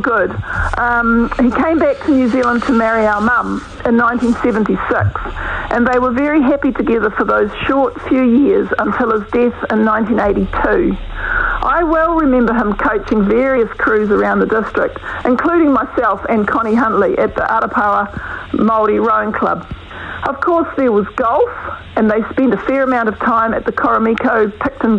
good. He came back to New Zealand to marry our mum in 1976, and they were very happy together for those short few years until his death in 1982. I well remember him coaching various crews around the district, including myself and Connie Huntley at the Arapawa Māori Rowing Club. Of course, there was golf, and they spent a fair amount of time at the Koromiko Picton